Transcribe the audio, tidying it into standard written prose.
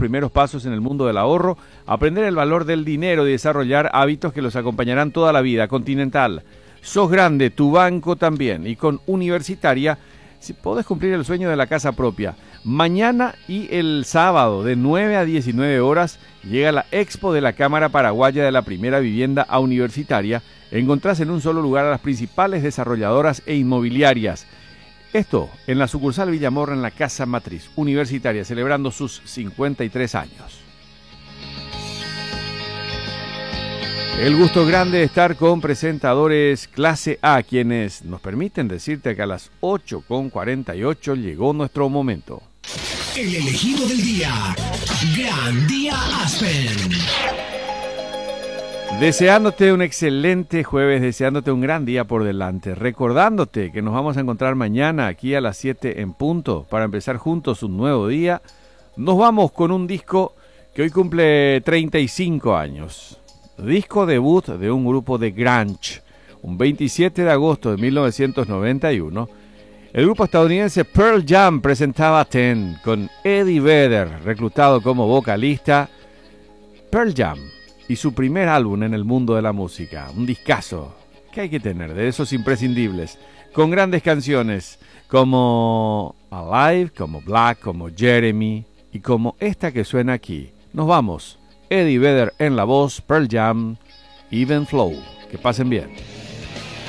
primeros pasos en el mundo del ahorro, aprender el valor del dinero y desarrollar hábitos que los acompañarán toda la vida. Continental, sos grande, tu banco también. Y con Universitaria, si podés cumplir el sueño de la casa propia. Mañana y el sábado, de 9 a 19 horas, llega la Expo de la Cámara Paraguaya de la Primera Vivienda a Universitaria. Encontrás en un solo lugar a las principales desarrolladoras e inmobiliarias. Esto en la sucursal Villamorra, en la Casa Matriz Universitaria, celebrando sus 53 años. El gusto grande de estar con presentadores clase A, quienes nos permiten decirte que a las 8:48 llegó nuestro momento. El elegido del día, Gran Día Aspen. Deseándote un excelente jueves, deseándote un gran día por delante, recordándote que nos vamos a encontrar mañana aquí a las 7 en punto para empezar juntos un nuevo día. Nos vamos con un disco que hoy cumple 35 años. Disco debut de un grupo de grunge. Un 27 de agosto de 1991, el grupo estadounidense Pearl Jam presentaba Ten con Eddie Vedder, reclutado como vocalista. Pearl Jam y su primer álbum en el mundo de la música, un discazo que hay que tener, de esos imprescindibles, con grandes canciones como Alive, como Black, como Jeremy y como esta que suena aquí. Nos vamos, Eddie Vedder en la voz, Pearl Jam, Even Flow. Que pasen bien.